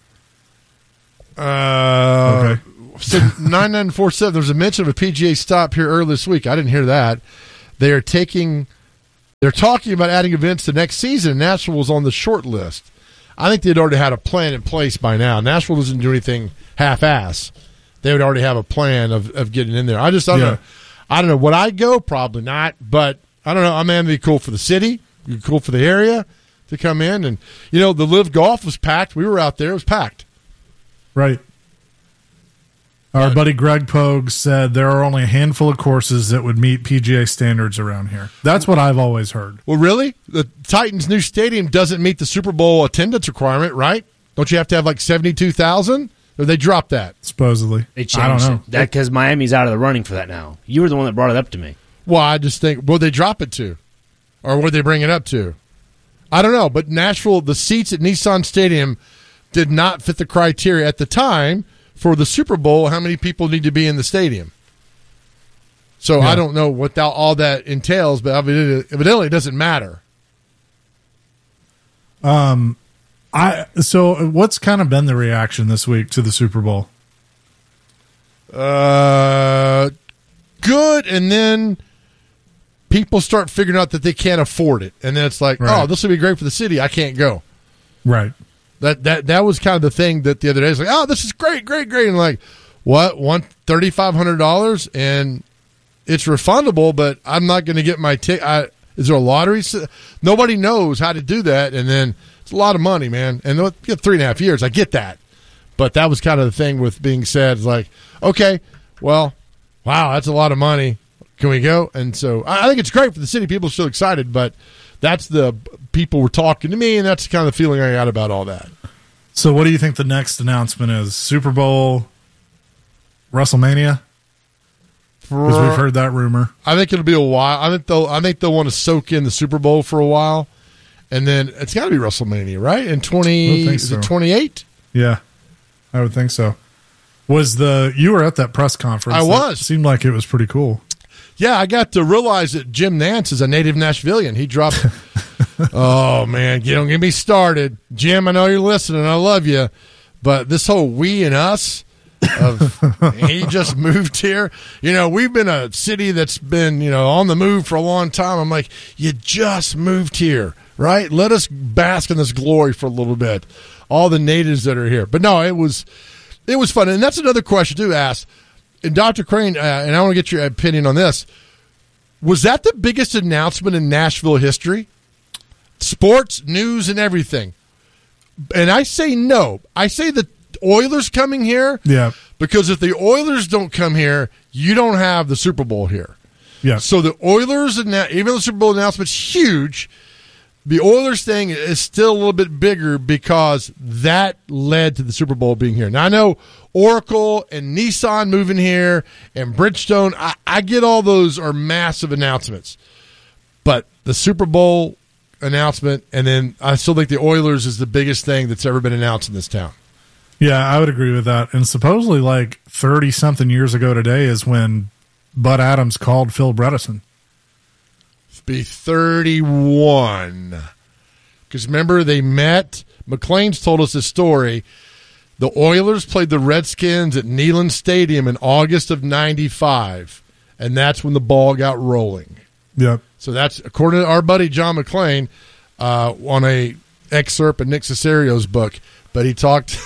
Uh, okay. So nine nine four seven, there's a mention of a P G A stop here earlier this week. I didn't hear that. They are taking, they're talking about adding events to next season. Nashville was on the short list. I think they'd already had a plan in place by now. Nashville doesn't do anything half-ass. They would already have a plan of, of getting in there. I just, I don't Yeah. know. I don't know. Would I go? Probably not. But I don't know. I mean, it'd be cool for the city. It'd be cool for the area to come in. And, you know, the Live Golf was packed. We were out there. It was packed. Right. Our buddy Greg Pogue said there are only a handful of courses that would meet P G A standards around here. That's what I've always heard. Well, really? The Titans' new stadium doesn't meet the Super Bowl attendance requirement, right? Don't you have to have like seventy-two thousand? Or they dropped that? Supposedly. They changed I don't know. it. That because Miami's out of the running for that now. You were the one that brought it up to me. Well, I just think, what they drop it to? Or what they bring it up to? I don't know. But Nashville, the seats at Nissan Stadium did not fit the criteria at the time for the Super Bowl, how many people need to be in the stadium. So Yeah. I don't know what that, all that entails, but evidently it doesn't matter. Um, I so what's kind of been the reaction this week to the Super Bowl? Uh, good, and then people start figuring out that they can't afford it, and then it's like, Right. oh, this will be great for the city. I can't go. Right. That that that was kind of the thing that the other day was like, oh, this is great, great, great, and like, what, one thirty five hundred dollars, and it's refundable, but I'm not going to get my ticket. Is there a lottery? Nobody knows how to do that, and then it's a lot of money, man. And you have three and a half years, I get that, but that was kind of the thing with being said. It's like, okay, well, wow, that's a lot of money. Can we go? And so I I think it's great for the city. People are still excited, but that's the people were talking to me, and that's kind of the feeling I got about all that. So what do you think the next announcement is? Super Bowl, WrestleMania? Because we've heard that rumor. I think it'll be a while. I think they'll. I think they'll want to soak in the Super Bowl for a while, and then it's got to be WrestleMania, right? In twenty, is so. it twenty-eight? Yeah, I would think so. Was the you were at that press conference? I That was. seemed like it was pretty cool. Yeah, I got to realize that Jim Nance is a native Nashvilleian. He dropped. Oh man, you don't get me started, Jim. I know you're listening. I love you, but this whole we and us. Of, he just moved here. You know, we've been a city that's been, you know, on the move for a long time. I'm like, you just moved here, right? Let us bask in this glory for a little bit. All the natives that are here. But no, it was it was fun. And that's another question to ask. And Doctor Crane, uh, and I want to get your opinion on this. Was that the biggest announcement in Nashville history? Sports, news, and everything. And I say no. I say the Oilers coming here. Yeah. Because if the Oilers don't come here, you don't have the Super Bowl here. Yeah. So the Oilers, even though the Super Bowl announcement's huge, the Oilers thing is still a little bit bigger because that led to the Super Bowl being here. Now, I know Oracle and Nissan moving here and Bridgestone. I, I get all those are massive announcements. But the Super Bowl announcement, and then I still think the Oilers is the biggest thing that's ever been announced in this town. Yeah, I would agree with that. And supposedly, like thirty-something years ago today is when Bud Adams called Phil Bredesen. Be thirty-one. Because remember, they met. McLean's told us this story. The Oilers played the Redskins at Neyland Stadium in August of ninety-five, and that's when the ball got rolling. Yep. So that's, according to our buddy John McLean, uh, on a excerpt in Nick Cesario's book. But he talked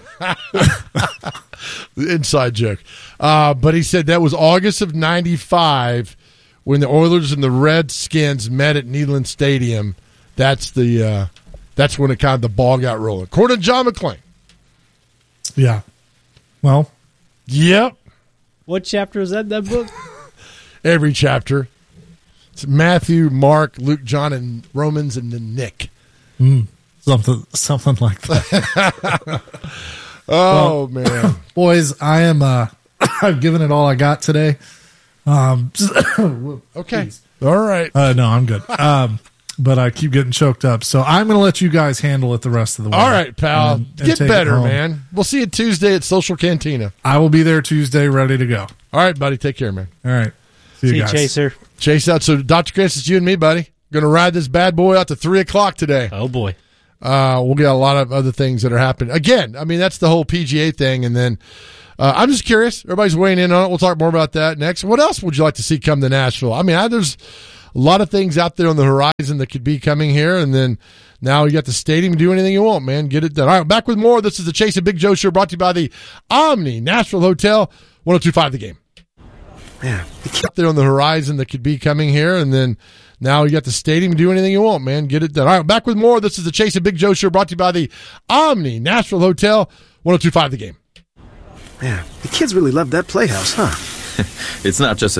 the inside joke. Uh, but he said that was August of ninety-five when the Oilers and the Redskins met at Neyland Stadium. That's the uh, that's when it kind of the ball got rolling. According to John McClain. Yeah. Well. Yep. What chapter is that in that book? Every chapter. It's Matthew, Mark, Luke, John, and Romans, and then Nick. Mm. Something, something like that. Oh, Well, man. Boys, I am, uh, I've given it all I got today. Um, okay. All right. Uh, no, I'm good. Um, but I keep getting choked up. So I'm going to let you guys handle it the rest of the way. All right, pal. And- and Get take it better, home. man. We'll see you Tuesday at Social Cantina. I will be there Tuesday, ready to go. All right, buddy. Take care, man. All right. See, See you you, guys. Chaser. Chase out. So, Doctor Chris, it's you and me, buddy. Going to ride this bad boy out to three o'clock today. Oh, boy. Uh, we'll get a lot of other things that are happening. Again, I mean, that's the whole P G A thing. And then uh, I'm just curious. Everybody's weighing in on it. We'll talk more about that next. What else would you like to see come to Nashville? I mean, I, there's a lot of things out there on the horizon that could be coming here. And then now you got the stadium. Do anything you want, man. Get it done. All right, back with more. This is the Chase and Big Joe Show brought to you by the Omni Nashville Hotel, one oh two point five The Game. Man, up there on the horizon that could be coming here, and then now you got the stadium. Do anything you want, man. Get it done. All right, back with more. This is the Chase and Big Joe Show brought to you by the Omni Nashville Hotel, one oh two point five The Game. Man, the kids really love that playhouse, huh? It's not just a